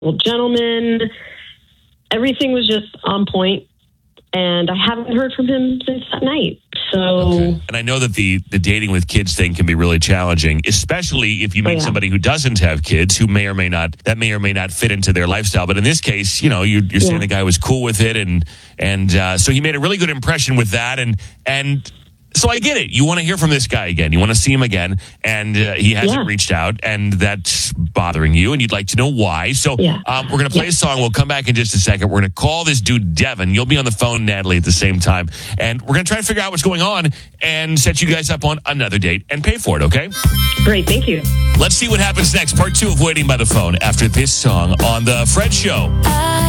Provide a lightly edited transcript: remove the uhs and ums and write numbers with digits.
gentleman. Everything was just on point, and I haven't heard from him since that night. So, okay. And I know that the dating with kids thing can be really challenging, especially if you meet somebody who doesn't have kids, who may or may not fit into their lifestyle. But in this case, you're saying the guy was cool with it, and so he made a really good impression with that, and so I get it. You want to hear from this guy again. You want to see him again, and he hasn't reached out, and that's bothering you, and you'd like to know why. So we're going to play a song. We'll come back in just a second. We're going to call this dude Devin. You'll be on the phone, Natalie, at the same time, and we're going to try to figure out what's going on and set you guys up on another date and pay for it, okay? Great, thank you. Let's see what happens next. Part 2 of Waiting by the Phone after this song on The Fred Show.